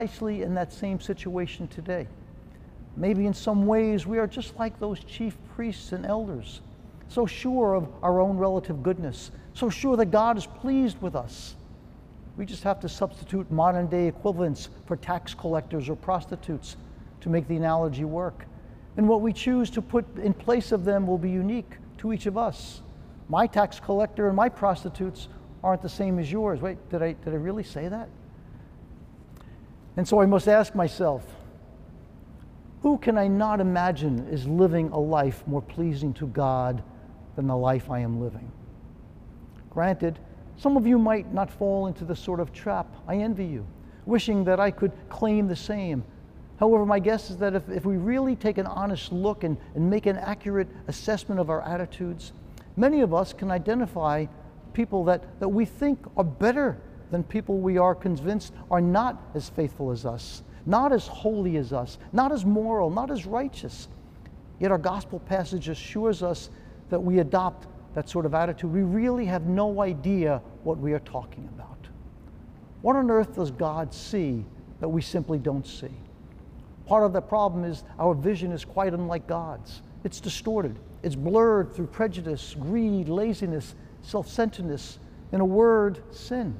precisely in that same situation today. Maybe in some ways we are just like those chief priests and elders, so sure of our own relative goodness, so sure that God is pleased with us. We just have to substitute modern day equivalents for tax collectors or prostitutes to make the analogy work. And what we choose to put in place of them will be unique to each of us. My tax collector and my prostitutes aren't the same as yours. Wait, did I really say that? And so I must ask myself, who can I not imagine is living a life more pleasing to God than the life I am living? Granted, some of you might not fall into this sort of trap. I envy you, wishing that I could claim the same. However, my guess is that if we really take an honest look and make an accurate assessment of our attitudes, many of us can identify people that we think are better than people we are convinced are not as faithful as us, not as holy as us, not as moral, not as righteous. Yet our gospel passage assures us that we adopt that sort of attitude. We really have no idea what we are talking about. What on earth does God see that we simply don't see? Part of the problem is our vision is quite unlike God's. It's distorted. It's blurred through prejudice, greed, laziness, self-centeredness, in a word, sin.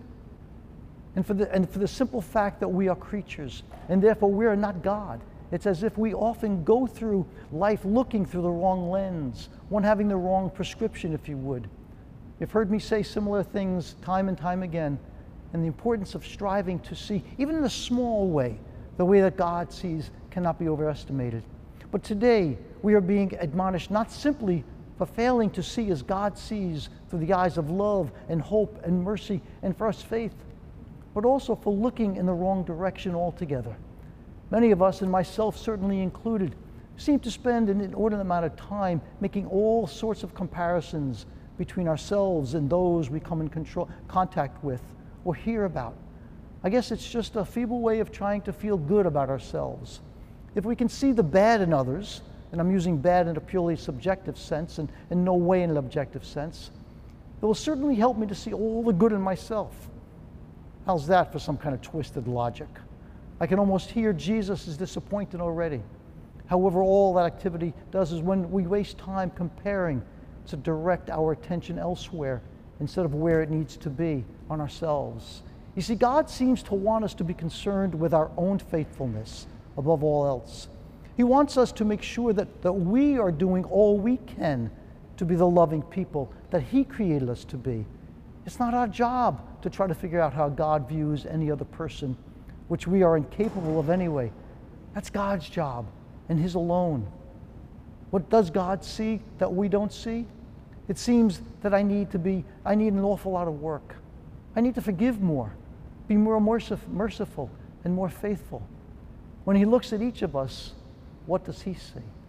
And for the simple fact that we are creatures, and therefore we are not God. It's as if we often go through life looking through the wrong lens, one having the wrong prescription, if you would. You've heard me say similar things time and time again, and the importance of striving to see, even in a small way, the way that God sees cannot be overestimated. But today, we are being admonished not simply for failing to see as God sees through the eyes of love and hope and mercy and first faith, but also for looking in the wrong direction altogether. Many of us, and myself certainly included, seem to spend an inordinate amount of time making all sorts of comparisons between ourselves and those we come in contact with or hear about. I guess it's just a feeble way of trying to feel good about ourselves. If we can see the bad in others, and I'm using bad in a purely subjective sense and in no way in an objective sense, it will certainly help me to see all the good in myself. How's that for some kind of twisted logic? I can almost hear Jesus is disappointed already. However, all that activity does is when we waste time comparing to direct our attention elsewhere instead of where it needs to be, on ourselves. You see, God seems to want us to be concerned with our own faithfulness above all else. He wants us to make sure that we are doing all we can to be the loving people that He created us to be. It's not our job to try to figure out how God views any other person, which we are incapable of anyway. That's God's job, and His alone. What does God see that we don't see? It seems that I need an awful lot of work. I need to forgive more, be more merciful, and more faithful. When He looks at each of us, what does He see?